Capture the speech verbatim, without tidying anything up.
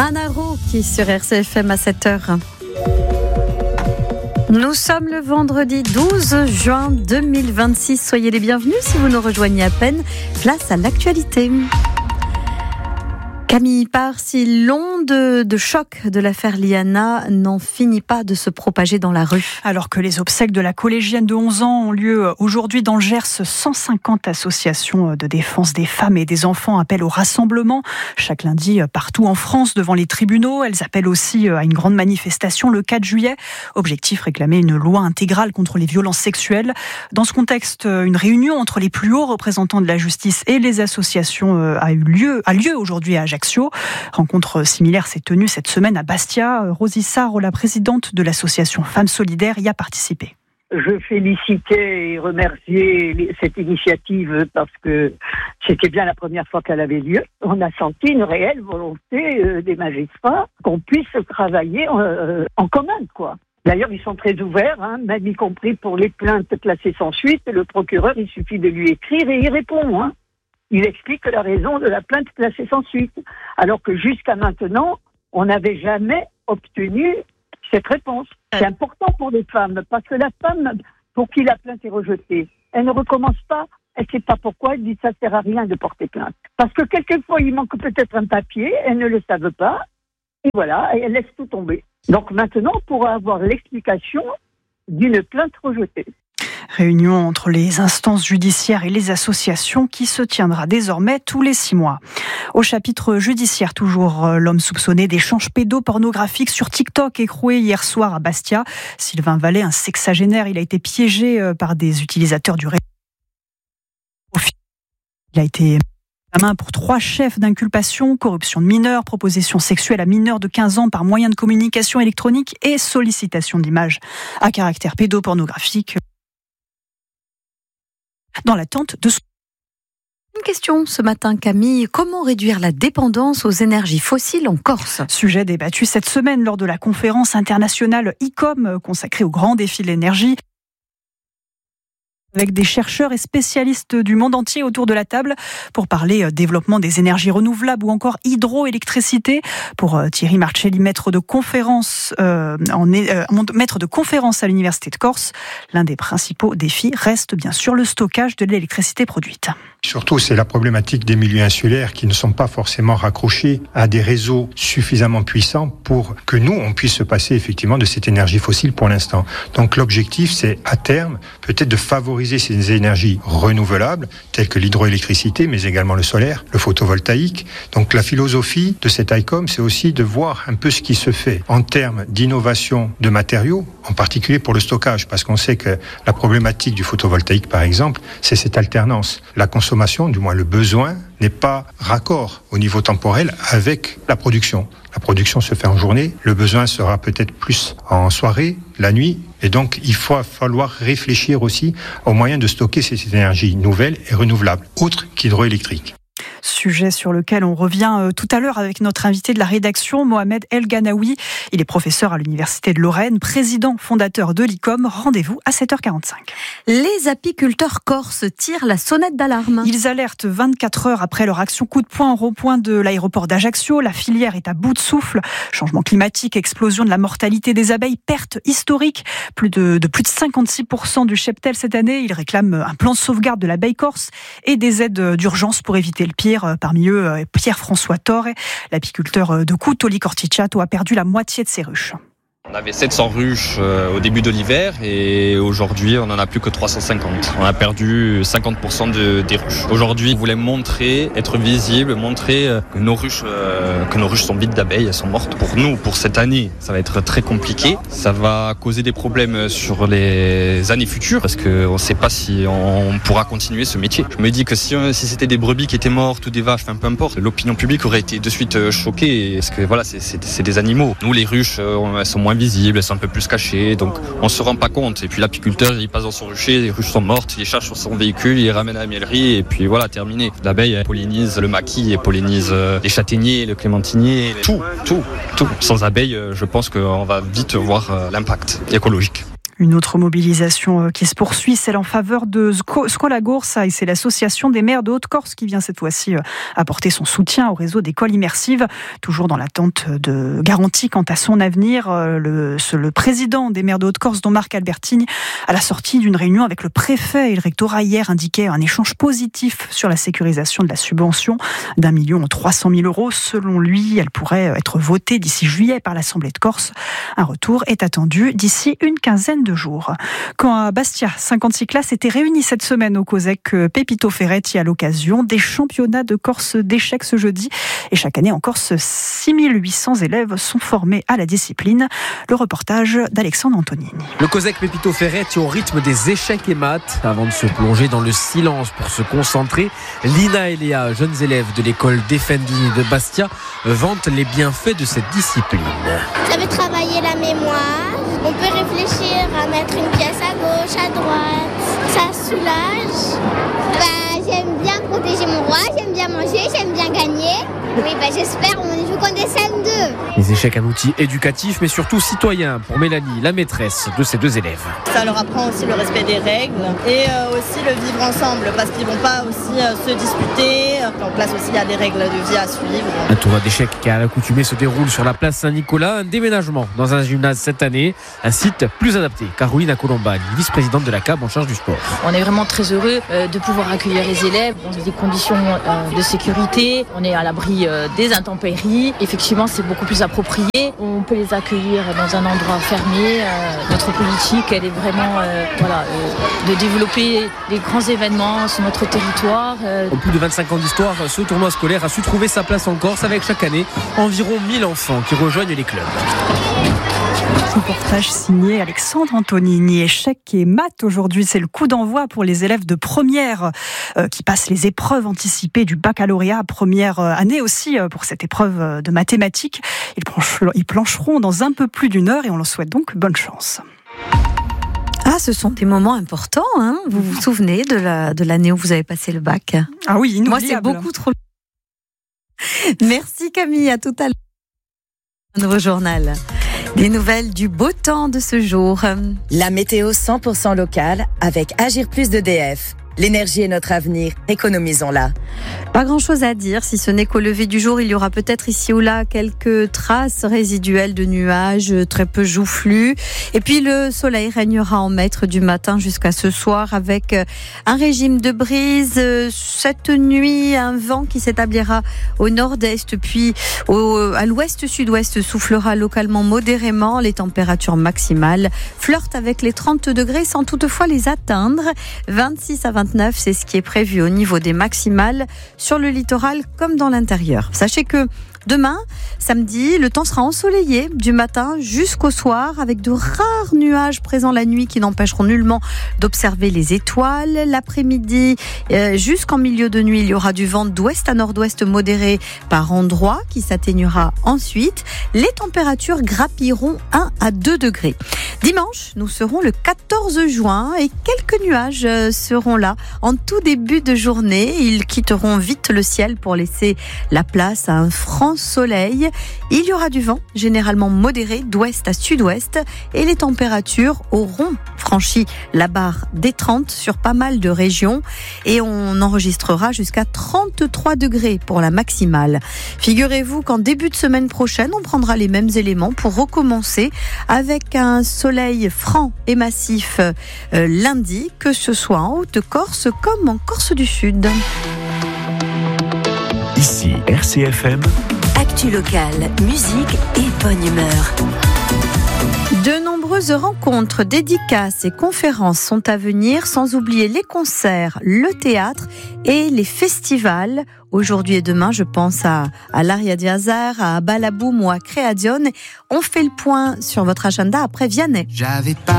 Anna Roux qui est sur R C F M à sept heures. Nous sommes le vendredi douze juin deux mille vingt-six. Soyez les bienvenus si vous nous rejoignez à peine. Place à l'actualité. Camille Parsi, l'onde de choc de l'affaire Liana n'en finit pas de se propager dans la rue. Alors que les obsèques de la collégienne de onze ans ont lieu aujourd'hui dans le Gers, cent cinquante associations de défense des femmes et des enfants appellent au rassemblement chaque lundi partout en France devant les tribunaux. Elles appellent aussi à une grande manifestation le quatre juillet. Objectif, réclamer une loi intégrale contre les violences sexuelles. Dans ce contexte, une réunion entre les plus hauts représentants de la justice et les associations a eu lieu, a lieu aujourd'hui à Ajaccio. Rencontre similaire s'est tenue cette semaine à Bastia. Rosie Sarr, la présidente de l'association Femmes Solidaires, y a participé. Je félicitais et remerciais cette initiative parce que c'était bien la première fois qu'elle avait lieu. On a senti une réelle volonté des magistrats qu'on puisse travailler en, en commun, quoi. D'ailleurs, ils sont très ouverts, hein, même y compris pour les plaintes classées sans suite. Le procureur, il suffit de lui écrire et il répond, hein. Il explique la raison de la plainte classée sans suite. Alors que jusqu'à maintenant, on n'avait jamais obtenu cette réponse. C'est important pour les femmes, parce que la femme, pour qui la plainte est rejetée, elle ne recommence pas, elle ne sait pas pourquoi, elle dit ça ne sert à rien de porter plainte. Parce que quelquefois, il manque peut-être un papier, elles ne le savent pas, et voilà, elle laisse tout tomber. Donc maintenant, on pourra avoir l'explication d'une plainte rejetée. Réunion entre les instances judiciaires et les associations qui se tiendra désormais tous les six mois. Au chapitre judiciaire, toujours, l'homme soupçonné d'échanges pédopornographiques sur TikTok écroué hier soir à Bastia. Sylvain Vallet, un sexagénaire, il a été piégé par des utilisateurs du réseau. Il a été à main pour trois chefs d'inculpation, corruption de mineurs, proposition sexuelle à mineurs de quinze ans par moyen de communication électronique et sollicitation d'images à caractère pédopornographique. Dans l'attente de... Une question ce matin, Camille. Comment réduire la dépendance aux énergies fossiles en Corse ? Sujet débattu cette semaine lors de la conférence internationale I C O M consacrée au grand défi de l'énergie. Avec des chercheurs et spécialistes du monde entier autour de la table pour parler développement des énergies renouvelables ou encore hydroélectricité. Pour Thierry Marcelli, maître de conférence, euh, en, euh, maître de conférence à l'Université de Corse, l'un des principaux défis reste bien sûr le stockage de l'électricité produite. Surtout, c'est la problématique des milieux insulaires qui ne sont pas forcément raccrochés à des réseaux suffisamment puissants pour que nous, on puisse se passer effectivement de cette énergie fossile pour l'instant. Donc l'objectif, c'est à terme peut-être de favoriser ces énergies renouvelables, telles que l'hydroélectricité, mais également le solaire, le photovoltaïque. Donc la philosophie de cet I C O M, c'est aussi de voir un peu ce qui se fait en termes d'innovation de matériaux, en particulier pour le stockage, parce qu'on sait que la problématique du photovoltaïque, par exemple, c'est cette alternance. La consommation, du moins le besoin, n'est pas raccord au niveau temporel avec la production. La production se fait en journée, le besoin sera peut-être plus en soirée, la nuit, et donc il va falloir réfléchir aussi aux moyens de stocker ces énergies nouvelles et renouvelables, autres qu'hydroélectriques. Sujet sur lequel on revient tout à l'heure avec notre invité de la rédaction, Mohamed El Ganaoui. Il est professeur à l'Université de Lorraine, président fondateur de l'I C O M. Rendez-vous à sept heures quarante-cinq. Les apiculteurs corses tirent la sonnette d'alarme. Ils alertent vingt-quatre heures après leur action coup de poing au rond-point de l'aéroport d'Ajaccio. La filière est à bout de souffle. Changement climatique, explosion de la mortalité des abeilles, perte historique. Plus de, de plus de cinquante-six pour cent du cheptel cette année. Ils réclament un plan de sauvegarde de l'abeille corse et des aides d'urgence pour éviter le pire. Parmi eux, Pierre-François Torre, l'apiculteur de Coutoli Corticciato, a perdu la moitié de ses ruches. On avait sept cents ruches au début de l'hiver et aujourd'hui on n'en a plus que trois cent cinquante. On a perdu cinquante pour cent de, des ruches. Aujourd'hui on voulait montrer, être visible, montrer que nos ruches, euh, que nos ruches sont vides d'abeilles, elles sont mortes. Pour nous, pour cette année, ça va être très compliqué. Ça va causer des problèmes sur les années futures parce qu'on ne sait pas si on pourra continuer ce métier. Je me dis que si, si c'était des brebis qui étaient mortes ou des vaches, enfin peu importe, l'opinion publique aurait été de suite choquée parce que voilà, c'est, c'est, c'est des animaux. Nous les ruches, elles sont moins visibles, elles sont un peu plus cachées, donc on se rend pas compte. Et puis l'apiculteur, il passe dans son rucher, les ruches sont mortes, il les charge sur son véhicule, il les ramène à la miellerie et puis voilà, terminé. L'abeille elle pollinise le maquis, elle pollinise les châtaigniers, le clémentinier, tout, tout, tout. Sans abeilles, je pense qu'on va vite voir l'impact écologique. Une autre mobilisation qui se poursuit, celle en faveur de Scuola Corsa, et c'est l'association des maires de Haute-Corse qui vient cette fois-ci apporter son soutien au réseau d'écoles immersives, toujours dans l'attente de garanties quant à son avenir. Le, le président des maires de Haute-Corse, dont Marc Albertini, à la sortie d'une réunion avec le préfet et le rectorat hier, indiquait un échange positif sur la sécurisation de la subvention d'un million trois cent mille euros. Selon lui, elle pourrait être votée d'ici juillet par l'Assemblée de Corse. Un retour est attendu d'ici une quinzaine de jours. Quand à Bastia, cinquante-six classes étaient réunies cette semaine au COSEC Pepito Ferretti à l'occasion des championnats de Corse d'échecs ce jeudi. Et chaque année en Corse, six mille huit cents élèves sont formés à la discipline. Le reportage d'Alexandre Antonini. Le COSEC Pepito Ferretti au rythme des échecs et maths. Avant de se plonger dans le silence pour se concentrer, Lina et Léa, jeunes élèves de l'école Defendini de Bastia, vantent les bienfaits de cette discipline. Ça veut travailler la mémoire. On peut réfléchir à mettre une pièce à gauche, à droite. Ça soulage. Bah, j'aime bien protéger mon roi, j'aime bien manger, j'aime bien gagner. Oui, bah, j'espère, on joue contre des C M deux. Les échecs, un outil éducatif, mais surtout citoyen pour Mélanie, la maîtresse de ces deux élèves. Ça leur apprend aussi le respect des règles et euh, aussi le vivre ensemble, parce qu'ils ne vont pas aussi euh, se disputer. En classe aussi, il y a des règles de vie à suivre. Un tournoi d'échecs qui à l'accoutumée se déroule sur la place Saint-Nicolas. Un déménagement dans un gymnase cette année, un site plus adapté. Caroline Colombani, vice-présidente de la C A B en charge du sport. On est vraiment très heureux euh, de pouvoir accueillir les élèves dans des conditions euh, de sécurité. On est à l'abri euh, des intempéries. Effectivement, c'est beaucoup plus approprié. On peut les accueillir dans un endroit fermé. Euh, notre politique, elle est vraiment euh, voilà, euh, de développer les grands événements sur notre territoire. Euh. En plus de vingt-cinq ans d'histoire, ce tournoi scolaire a su trouver sa place en Corse avec chaque année environ mille enfants qui rejoignent les clubs. Reportage signé Alexandre Antonini. Échecs et maths aujourd'hui, c'est le coup d'envoi pour les élèves de première euh, qui passent les épreuves anticipées du baccalauréat. Première année aussi euh, pour cette épreuve de mathématiques. Ils, planche, ils plancheront dans un peu plus d'une heure et on leur souhaite donc bonne chance. Ah, ce sont des moments importants, hein. Vous vous souvenez de, la, de l'année où vous avez passé le bac? Ah oui, inoubliable. Moi, c'est beaucoup trop. Merci Camille, à tout à l'heure. Un nouveau journal. Des nouvelles du beau temps de ce jour. La météo cent pour cent locale avec Agir Plus d'E D F. L'énergie est notre avenir, économisons-la. Pas grand-chose à dire, si ce n'est qu'au lever du jour, il y aura peut-être ici ou là quelques traces résiduelles de nuages, très peu joufflus. Et puis le soleil régnera en maître du matin jusqu'à ce soir avec un régime de brise. Cette nuit, un vent qui s'établira au nord-est, puis au, à l'ouest-sud-ouest soufflera localement modérément. Les températures maximales flirtent avec les trente degrés sans toutefois les atteindre. vingt-six à vingt-neuf, c'est ce qui est prévu au niveau des maximales sur le littoral comme dans l'intérieur. Sachez que demain, samedi, le temps sera ensoleillé du matin jusqu'au soir avec de rares nuages présents la nuit qui n'empêcheront nullement d'observer les étoiles. L'après-midi, euh, jusqu'en milieu de nuit, il y aura du vent d'ouest à nord-ouest modéré par endroits qui s'atténuera ensuite. Les températures grappilleront un à deux degrés. Dimanche, nous serons le quatorze juin et quelques nuages seront là en tout début de journée. Ils quitteront vite le ciel pour laisser la place à un franc soleil. Il y aura du vent, généralement modéré, d'ouest à sud-ouest, et les températures auront franchi la barre des trente sur pas mal de régions, et on enregistrera jusqu'à trente-trois degrés pour la maximale. Figurez-vous qu'en début de semaine prochaine, on prendra les mêmes éléments pour recommencer avec un soleil franc et massif euh, lundi, que ce soit en Haute-Corse comme en Corse du Sud. Ici R C F M. Actu locale, musique et bonne humeur. De nombreuses rencontres, dédicaces et conférences sont à venir, sans oublier les concerts, le théâtre et les festivals. Aujourd'hui et demain, je pense à, à l'Aria di Hazard, à Balaboum ou à Créadion. On fait le point sur votre agenda après Vianney. J'avais pas